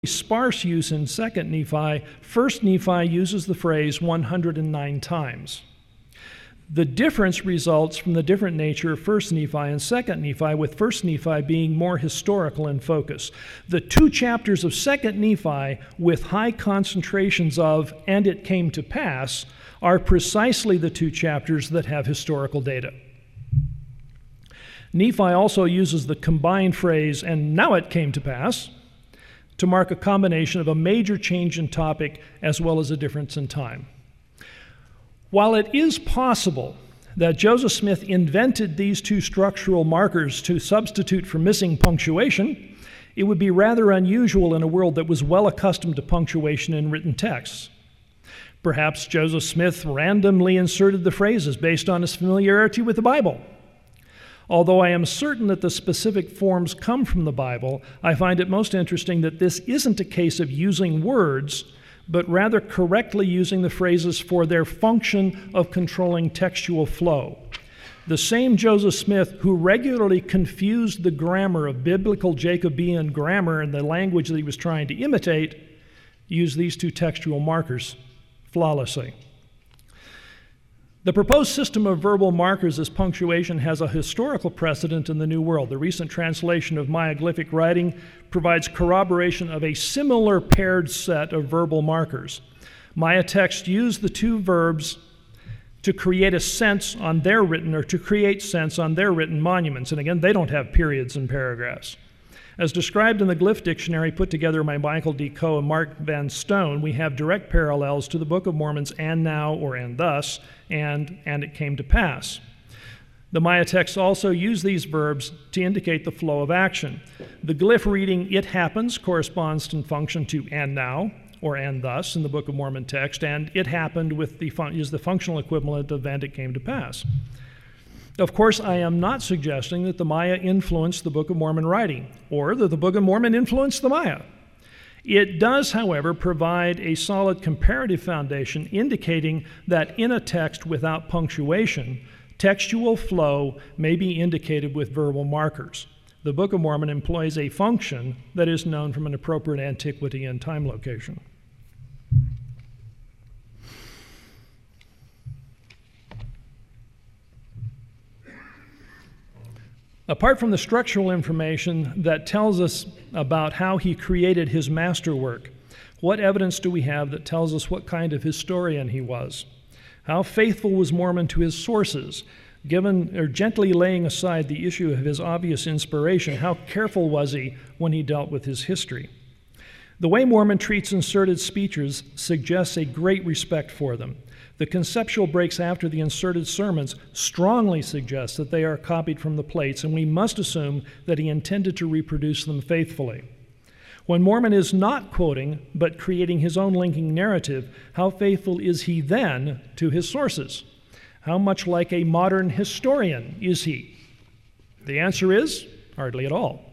sparse use in 2nd Nephi. 1st Nephi uses the phrase 109 times. The difference results from the different nature of 1st Nephi and 2nd Nephi, with 1st Nephi being more historical in focus. The 2 chapters of 2nd Nephi, with high concentrations of "and it came to pass," are precisely the 2 chapters that have historical data. Nephi also uses the combined phrase "and now it came to pass" to mark a combination of a major change in topic as well as a difference in time. While it is possible that Joseph Smith invented these 2 structural markers to substitute for missing punctuation, it would be rather unusual in a world that was well accustomed to punctuation in written texts. Perhaps Joseph Smith randomly inserted the phrases based on his familiarity with the Bible. Although I am certain that the specific forms come from the Bible, I find it most interesting that this isn't a case of using words, but rather correctly using the phrases for their function of controlling textual flow. The same Joseph Smith who regularly confused the grammar of biblical Jacobean grammar and the language that he was trying to imitate used these 2 textual markers flawlessly. The proposed system of verbal markers as punctuation has a historical precedent in the New World. The recent translation of Mayaglyphic writing provides corroboration of a similar paired set of verbal markers. Maya texts use the 2 verbs to create a sense on their written, or to create sense on their written monuments. And again, they don't have periods and paragraphs. As described in the Glyph Dictionary put together by Michael D. Coe and Mark Van Stone, we have direct parallels to the Book of Mormon's "and now" or "and thus," and it came to pass. The Maya texts also use these verbs to indicate the flow of action. The glyph reading "it happens" corresponds in function to "and now" or "and thus" in the Book of Mormon text, and "it happened" is the functional equivalent of "and it came to pass." Of course, I am not suggesting that the Maya influenced the Book of Mormon writing, or that the Book of Mormon influenced the Maya. It does, however, provide a solid comparative foundation indicating that in a text without punctuation, textual flow may be indicated with verbal markers. The Book of Mormon employs a function that is known from an appropriate antiquity and time location. Apart from the structural information that tells us about how he created his masterwork, what evidence do we have that tells us what kind of historian he was? How faithful was Mormon to his sources, gently laying aside the issue of his obvious inspiration? How careful was he when he dealt with his history? The way Mormon treats inserted speeches suggests a great respect for them. The conceptual breaks after the inserted sermons strongly suggest that they are copied from the plates, and we must assume that he intended to reproduce them faithfully. When Mormon is not quoting, but creating his own linking narrative, how faithful is he then to his sources? How much like a modern historian is he? The answer is hardly at all.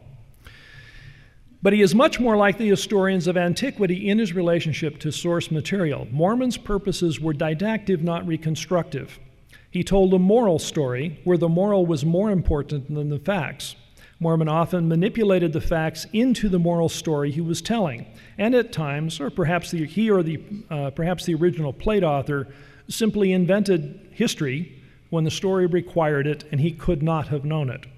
But he is much more like the historians of antiquity in his relationship to source material. Mormon's purposes were didactic, not reconstructive. He told a moral story where the moral was more important than the facts. Mormon often manipulated the facts into the moral story he was telling, and at times, or perhaps the original plate author simply invented history when the story required it and he could not have known it.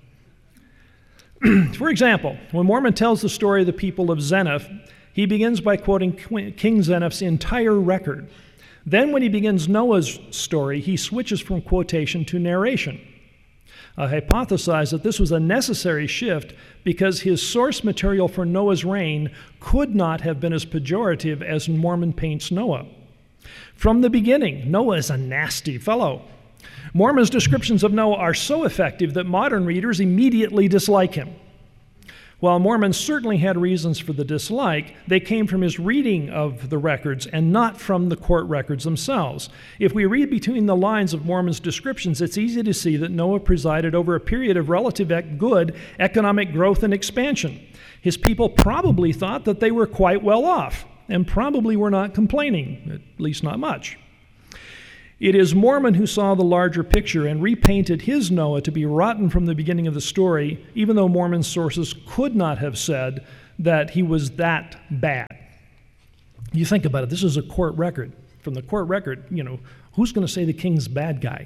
For example, when Mormon tells the story of the people of Zeniff, he begins by quoting King Zeniff's entire record. Then when he begins Noah's story, he switches from quotation to narration. I hypothesize that this was a necessary shift because his source material for Noah's reign could not have been as pejorative as Mormon paints Noah. From the beginning, Noah is a nasty fellow. Mormon's descriptions of Noah are so effective that modern readers immediately dislike him. While Mormon certainly had reasons for the dislike, they came from his reading of the records and not from the court records themselves. If we read between the lines of Mormon's descriptions, it's easy to see that Noah presided over a period of relative good economic growth and expansion. His people probably thought that they were quite well off and probably were not complaining, at least not much. It is Mormon who saw the larger picture and repainted his Noah to be rotten from the beginning of the story, even though Mormon sources could not have said that he was that bad. You think about it, this is a court record. From the court record, who's going to say the king's a bad guy?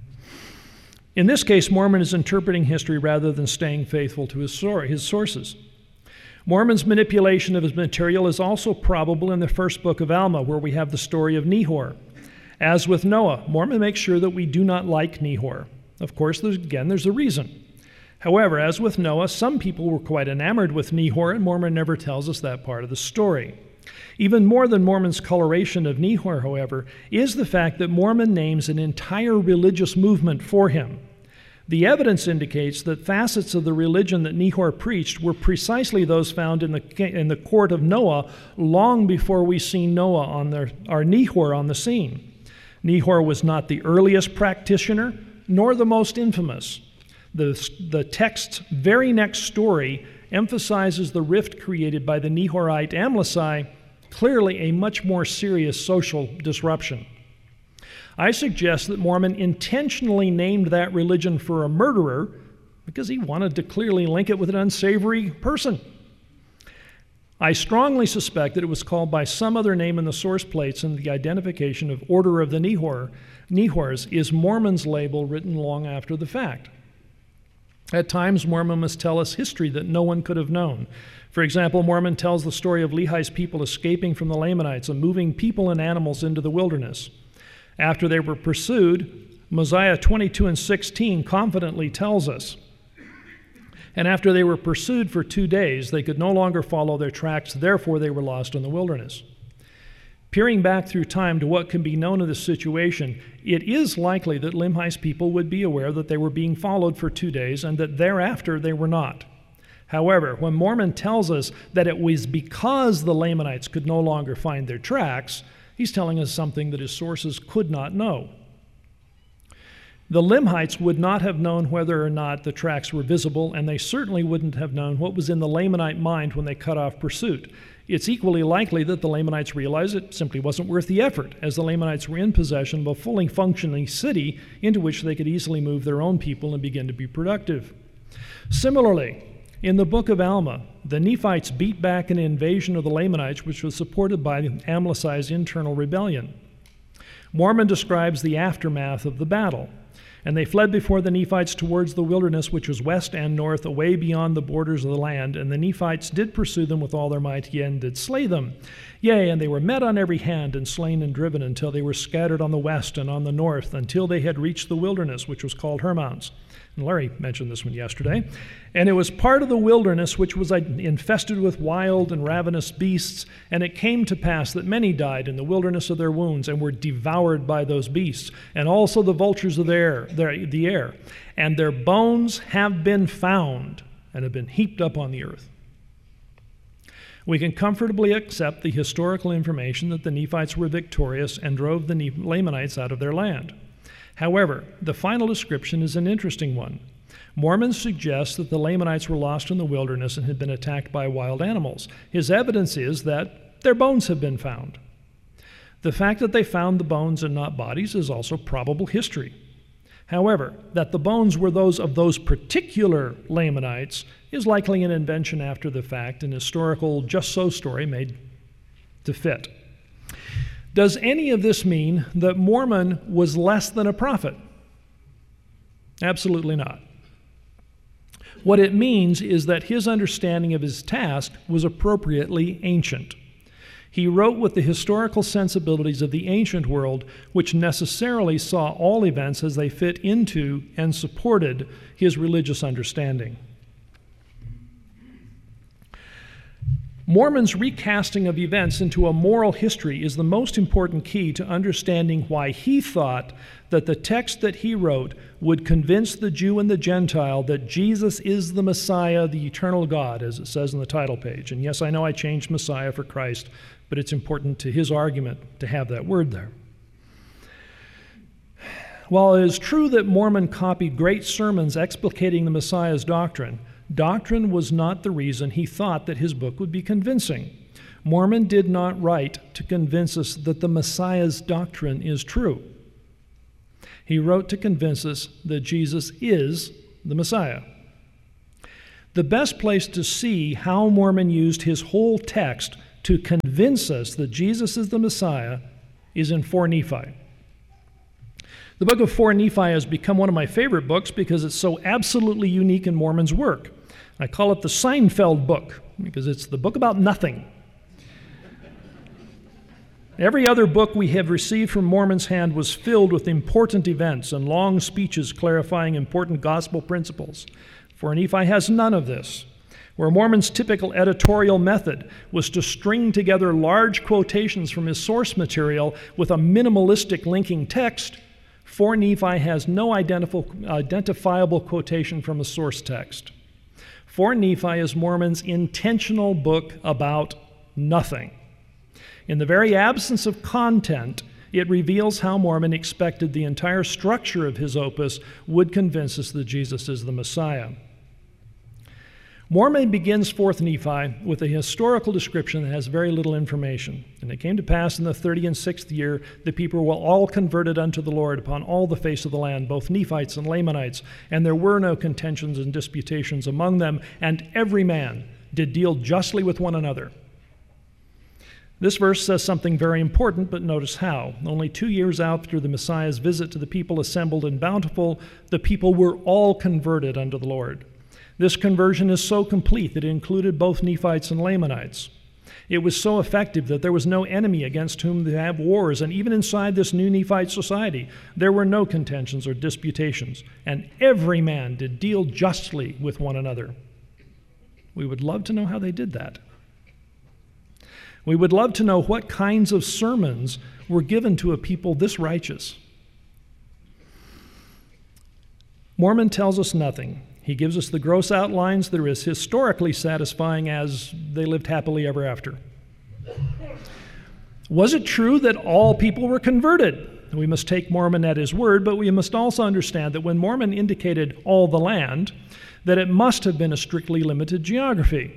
In this case, Mormon is interpreting history rather than staying faithful to his sources. Mormon's manipulation of his material is also probable in the first book of Alma, where we have the story of Nehor. As with Noah, Mormon makes sure that we do not like Nehor. Of course, there's a reason. However, as with Noah, some people were quite enamored with Nehor, and Mormon never tells us that part of the story. Even more than Mormon's coloration of Nehor, however, is the fact that Mormon names an entire religious movement for him. The evidence indicates that facets of the religion that Nehor preached were precisely those found in the court of Noah long before we see Nehor on the scene. Nehor was not the earliest practitioner, nor the most infamous. The text's very next story emphasizes the rift created by the Nehorite Amlici, clearly a much more serious social disruption. I suggest that Mormon intentionally named that religion for a murderer because he wanted to clearly link it with an unsavory person. I strongly suspect that it was called by some other name in the source plates, and the identification of Order of the Nehors is Mormon's label written long after the fact. At times, Mormon must tell us history that no one could have known. For example, Mormon tells the story of Lehi's people escaping from the Lamanites and moving people and animals into the wilderness. After they were pursued, Mosiah 22:16 confidently tells us, and after they were pursued for 2 days, they could no longer follow their tracks, therefore they were lost in the wilderness. Peering back through time to what can be known of this situation, it is likely that Limhi's people would be aware that they were being followed for 2 days and that thereafter they were not. However, when Mormon tells us that it was because the Lamanites could no longer find their tracks, he's telling us something that his sources could not know. The Limhites would not have known whether or not the tracks were visible, and they certainly wouldn't have known what was in the Lamanite mind when they cut off pursuit. It's equally likely that the Lamanites realized it simply wasn't worth the effort, as the Lamanites were in possession of a fully functioning city into which they could easily move their own people and begin to be productive. Similarly, in the book of Alma, the Nephites beat back an invasion of the Lamanites, which was supported by Amlici's internal rebellion. Mormon describes the aftermath of the battle. And they fled before the Nephites towards the wilderness, which was west and north, away beyond the borders of the land. And the Nephites did pursue them with all their might, yea, and did slay them. Yea, and they were met on every hand, and slain and driven, until they were scattered on the west and on the north, until they had reached the wilderness, which was called Hermounts. And Larry mentioned this one yesterday. And it was part of the wilderness which was infested with wild and ravenous beasts, and it came to pass that many died in the wilderness of their wounds and were devoured by those beasts, and also the vultures of the air. And their bones have been found and have been heaped up on the earth. We can comfortably accept the historical information that the Nephites were victorious and drove the Lamanites out of their land. However, the final description is an interesting one. Mormon suggests that the Lamanites were lost in the wilderness and had been attacked by wild animals. His evidence is that their bones have been found. The fact that they found the bones and not bodies is also probable history. However, that the bones were those of those particular Lamanites is likely an invention after the fact, an historical just-so story made to fit. Does any of this mean that Mormon was less than a prophet? Absolutely not. What it means is that his understanding of his task was appropriately ancient. He wrote with the historical sensibilities of the ancient world, which necessarily saw all events as they fit into and supported his religious understanding. Mormon's recasting of events into a moral history is the most important key to understanding why he thought that the text that he wrote would convince the Jew and the Gentile that Jesus is the Messiah, the eternal God, as it says in the title page. And yes, I know I changed Messiah for Christ, but it's important to his argument to have that word there. While it is true that Mormon copied great sermons explicating the Messiah's doctrine, doctrine was not the reason he thought that his book would be convincing. Mormon did not write to convince us that the Messiah's doctrine is true. He wrote to convince us that Jesus is the Messiah. The best place to see how Mormon used his whole text to convince us that Jesus is the Messiah is in 4 Nephi. The book of 4 Nephi has become one of my favorite books because it's so absolutely unique in Mormon's work. I call it the Seinfeld book because it's the book about nothing. Every other book we have received from Mormon's hand was filled with important events and long speeches clarifying important gospel principles. 4 Nephi has none of this. Where Mormon's typical editorial method was to string together large quotations from his source material with a minimalistic linking text, 4 Nephi has no identifiable quotation from a source text. 4 Nephi is Mormon's intentional book about nothing. In the very absence of content, it reveals how Mormon expected the entire structure of his opus would convince us that Jesus is the Messiah. Mormon begins 4th Nephi with a historical description that has very little information. And it came to pass in the 36th year, the people were all converted unto the Lord upon all the face of the land, both Nephites and Lamanites, and there were no contentions and disputations among them, and every man did deal justly with one another. This verse says something very important, but notice how. Only 2 years after the Messiah's visit to the people assembled in Bountiful, the people were all converted unto the Lord. This conversion is so complete that it included both Nephites and Lamanites. It was so effective that there was no enemy against whom to have wars, and even inside this new Nephite society, there were no contentions or disputations, and every man did deal justly with one another. We would love to know how they did that. We would love to know what kinds of sermons were given to a people this righteous. Mormon tells us nothing. He gives us the gross outlines that are as historically satisfying as they lived happily ever after. Was it true that all people were converted? We must take Mormon at his word, but we must also understand that when Mormon indicated all the land, that it must have been a strictly limited geography.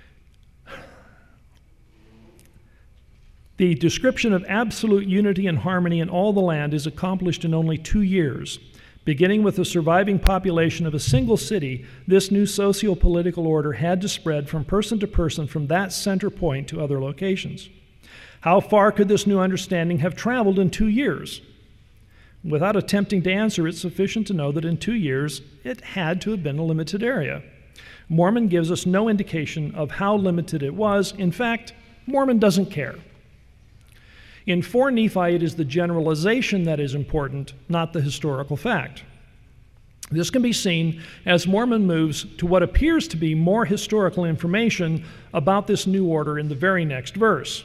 The description of absolute unity and harmony in all the land is accomplished in only 2 years. Beginning with the surviving population of a single city, this new socio-political order had to spread from person to person from that center point to other locations. How far could this new understanding have traveled in 2 years? Without attempting to answer, it's sufficient to know that in 2 years, it had to have been a limited area. Mormon gives us no indication of how limited it was. In fact, Mormon doesn't care. In 4 Nephi, it is the generalization that is important, not the historical fact. This can be seen as Mormon moves to what appears to be more historical information about this new order in the very next verse.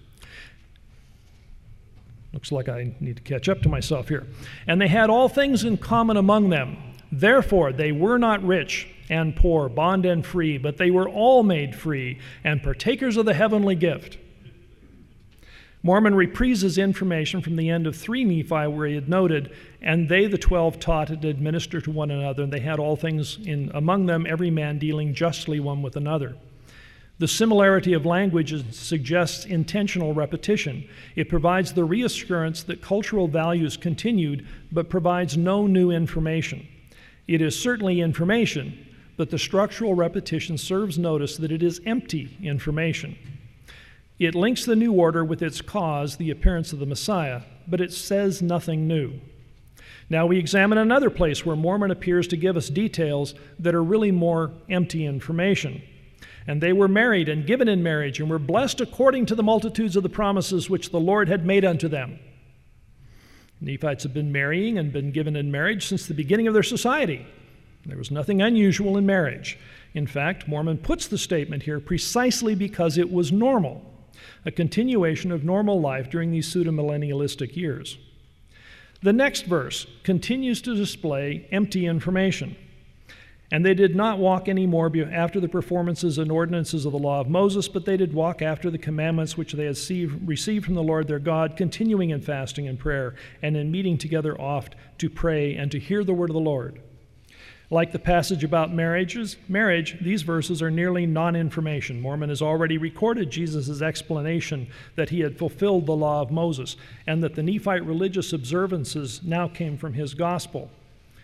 Looks like I need to catch up to myself here. And they had all things in common among them. Therefore, they were not rich and poor, bond and free, but they were all made free and partakers of the heavenly gift. Mormon reprises information from the end of 3 Nephi where he had noted, and they, the 12, taught and administered to one another, and they had all things among them, every man dealing justly one with another. The similarity of language suggests intentional repetition. It provides the reassurance that cultural values continued, but provides no new information. It is certainly information, but the structural repetition serves notice that it is empty information. It links the new order with its cause, the appearance of the Messiah, but it says nothing new. Now we examine another place where Mormon appears to give us details that are really more empty information. And they were married and given in marriage and were blessed according to the multitudes of the promises which the Lord had made unto them. Nephites have been marrying and been given in marriage since the beginning of their society. There was nothing unusual in marriage. In fact, Mormon puts the statement here precisely because it was normal, a continuation of normal life during these pseudo-millennialistic years. The next verse continues to display empty information. And they did not walk any more after the performances and ordinances of the law of Moses, but they did walk after the commandments which they had received from the Lord their God, continuing in fasting and prayer, and in meeting together oft to pray and to hear the word of the Lord. Like the passage about marriage, these verses are nearly non-information. Mormon has already recorded Jesus' explanation that he had fulfilled the law of Moses, and that the Nephite religious observances now came from his gospel.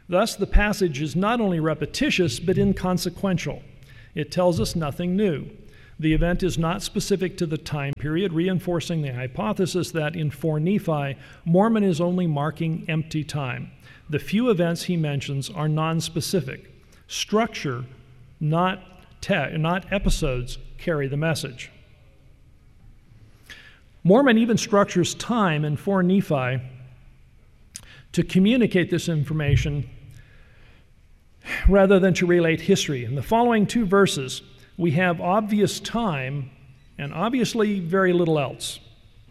Thus, the passage is not only repetitious, but inconsequential. It tells us nothing new. The event is not specific to the time period, reinforcing the hypothesis that in 4 Nephi, Mormon is only marking empty time. The few events he mentions are nonspecific. Structure, not episodes, carry the message. Mormon even structures time in 4 Nephi to communicate this information rather than to relate history. In the following 2 verses, we have obvious time and obviously very little else.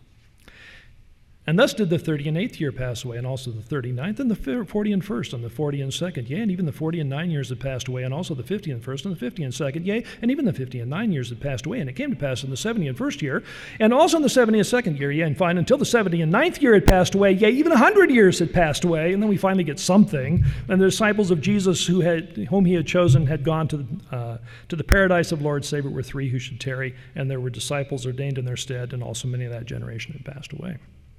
And thus did the 30 and 8th year pass away, and also the 39th, and the 40 and 1st, and the 40 and 2nd, yea, and even the 40 and 9 years had passed away, and also the 50 and 1st, and the 50 and 2nd, yea, and even the 50 and 9 years had passed away, and it came to pass in the 70 and 1st year, and also in the 70 and 2nd year, yea, and fine, until the 70 and 9th year had passed away, yea, even 100 years had passed away, and then we finally get something, and the disciples of Jesus whom he had chosen had gone to the paradise of Lord Savior were 3 who should tarry, and there were disciples ordained in their stead, and also many of that generation had passed away.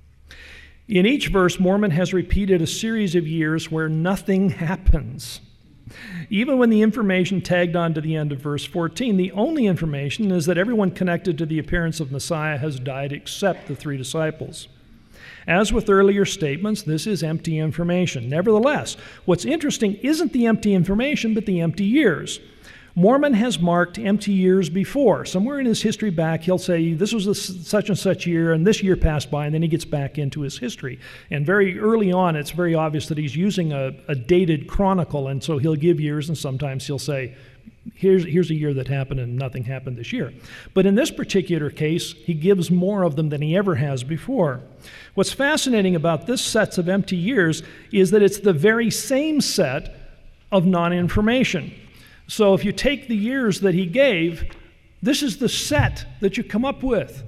In each verse, Mormon has repeated a series of years where nothing happens. Even when the information tagged on to the end of verse 14, the only information is that everyone connected to the appearance of Messiah has died except the 3 disciples. As with earlier statements, this is empty information. Nevertheless, what's interesting isn't the empty information, but the empty years. Mormon has marked empty years before. Somewhere in his history back, he'll say, this was a such and such year, and this year passed by, and then he gets back into his history. And very early on, it's very obvious that he's using a dated chronicle, and so he'll give years, and sometimes he'll say, here's a year that happened, and nothing happened this year. But in this particular case, he gives more of them than he ever has before. What's fascinating about this set of empty years is that it's the very same set of non-information. So if you take the years that he gave, this is the set that you come up with.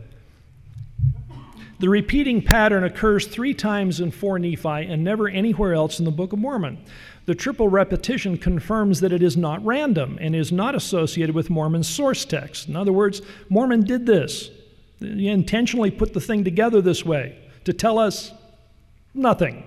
The repeating pattern occurs 3 times in 4 Nephi and never anywhere else in the Book of Mormon. The triple repetition confirms that it is not random and is not associated with Mormon's source text. In other words, Mormon did this. He intentionally put the thing together this way to tell us nothing.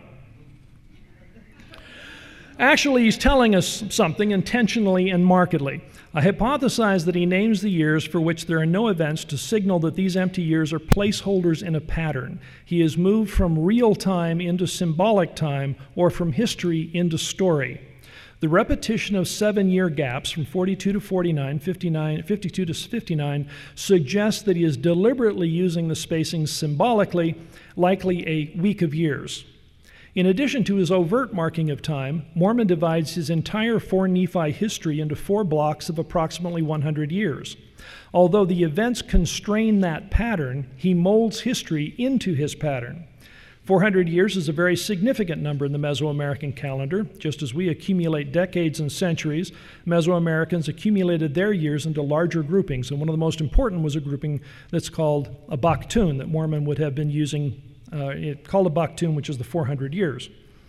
Actually, he's telling us something intentionally and markedly. I hypothesize that he names the years for which there are no events to signal that these empty years are placeholders in a pattern. He has moved from real time into symbolic time, or from history into story. The repetition of 7-year gaps from 42 to 49, 52 to 59 suggests that he is deliberately using the spacing symbolically, likely a week of years. In addition to his overt marking of time, Mormon divides his entire 4 Nephi history into 4 blocks of approximately 100 years. Although the events constrain that pattern, he molds history into his pattern. 400 years is a very significant number in the Mesoamerican calendar. Just as we accumulate decades and centuries, Mesoamericans accumulated their years into larger groupings, and one of the most important was a grouping that's called a Baktun that Mormon would have been using. Called a Baktun, which is the 400 years.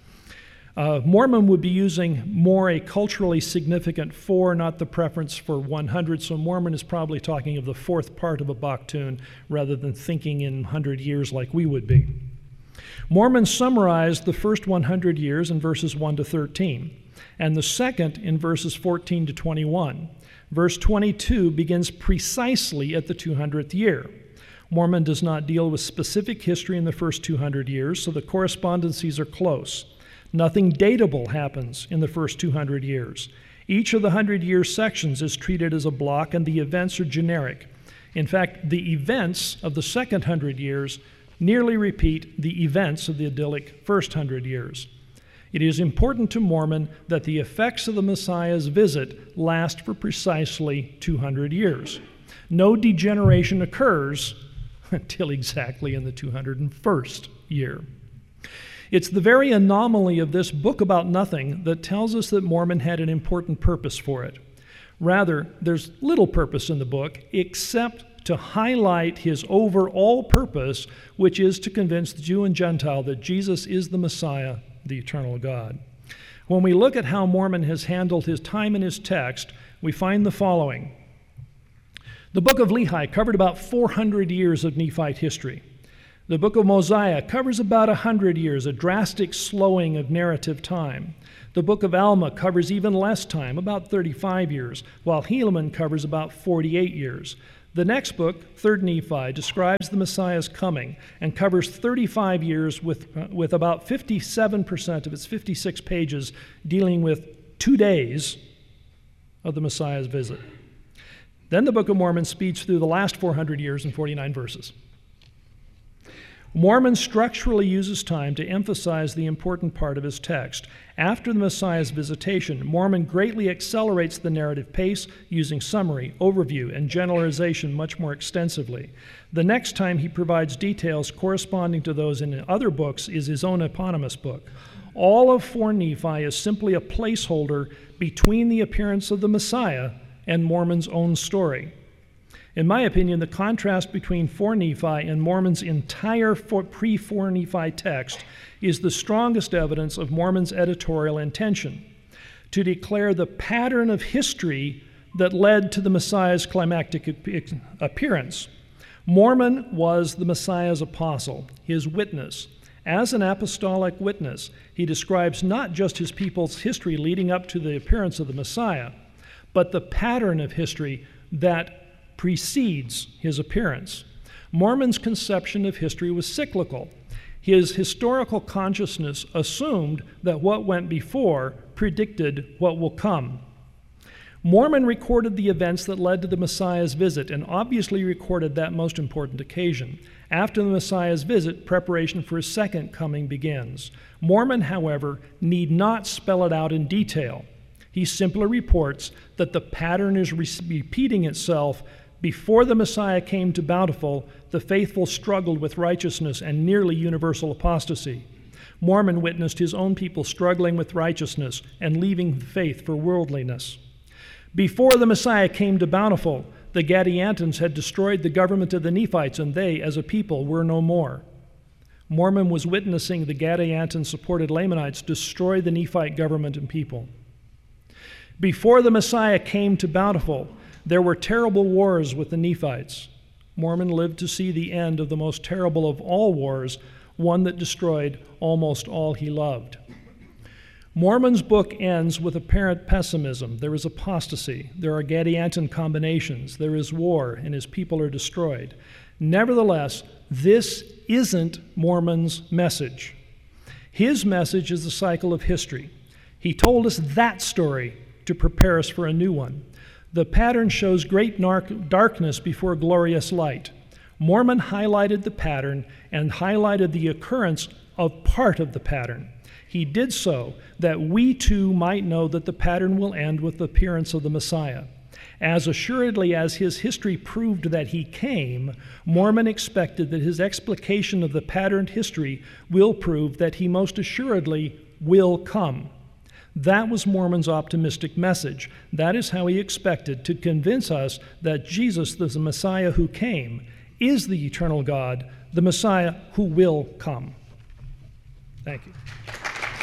Mormon would be using more a culturally significant 4, not the preference for 100, so Mormon is probably talking of the 4th part of a Baktun rather than thinking in 100 years like we would be. Mormon summarized the first 100 years in verses 1 to 13, and the second in verses 14 to 21. Verse 22 begins precisely at the 200th year. Mormon does not deal with specific history in the first 200 years, so the correspondencies are close. Nothing datable happens in the first 200 years. Each of the 100-year sections is treated as a block, and the events are generic. In fact, the events of the second 100 years nearly repeat the events of the idyllic first 100 years. It is important to Mormon that the effects of the Messiah's visit last for precisely 200 years. No degeneration occurs until exactly in the 201st year. It's the very anomaly of this book about nothing that tells us that Mormon had an important purpose for it. Rather, there's little purpose in the book except to highlight his overall purpose, which is to convince the Jew and Gentile that Jesus is the Messiah, the eternal God. When we look at how Mormon has handled his time in his text, we find the following. The book of Lehi covered about 400 years of Nephite history. The book of Mosiah covers about 100 years, a drastic slowing of narrative time. The book of Alma covers even less time, about 35 years, while Helaman covers about 48 years. The next book, 3rd Nephi, describes the Messiah's coming and covers 35 years with about 57% of its 56 pages dealing with 2 days of the Messiah's visit. Then the Book of Mormon speeds through the last 400 years in 49 verses. Mormon structurally uses time to emphasize the important part of his text. After the Messiah's visitation, Mormon greatly accelerates the narrative pace, using summary, overview, and generalization much more extensively. The next time he provides details corresponding to those in other books is his own eponymous book. All of 4 Nephi is simply a placeholder between the appearance of the Messiah and Mormon's own story. In my opinion, the contrast between 4 Nephi and Mormon's entire pre-4 Nephi text is the strongest evidence of Mormon's editorial intention to declare the pattern of history that led to the Messiah's climactic appearance. Mormon was the Messiah's apostle, his witness. As an apostolic witness, he describes not just his people's history leading up to the appearance of the Messiah, but the pattern of history that precedes his appearance. Mormon's conception of history was cyclical. His historical consciousness assumed that what went before predicted what will come. Mormon recorded the events that led to the Messiah's visit and obviously recorded that most important occasion. After the Messiah's visit, preparation for his second coming begins. Mormon, however, need not spell it out in detail. He simply reports that the pattern is repeating itself. Before the Messiah came to Bountiful, the faithful struggled with righteousness and nearly universal apostasy. Mormon witnessed his own people struggling with righteousness and leaving the faith for worldliness. Before the Messiah came to Bountiful, the Gadiantons had destroyed the government of the Nephites, and they, as a people, were no more. Mormon was witnessing the Gadianton-supported Lamanites destroy the Nephite government and people. Before the Messiah came to Bountiful, there were terrible wars with the Nephites. Mormon lived to see the end of the most terrible of all wars, one that destroyed almost all he loved. Mormon's book ends with apparent pessimism. There is apostasy. There are Gadianton combinations. There is war, and his people are destroyed. Nevertheless, this isn't Mormon's message. His message is the cycle of history. He told us that story to prepare us for a new one. The pattern shows great darkness before glorious light. Mormon highlighted the pattern and highlighted the occurrence of part of the pattern. He did so that we too might know that the pattern will end with the appearance of the Messiah. As assuredly as his history proved that he came, Mormon expected that his explication of the patterned history will prove that he most assuredly will come. That was Mormon's optimistic message. That is how he expected to convince us that Jesus, the Messiah who came, is the eternal God, the Messiah who will come. Thank you.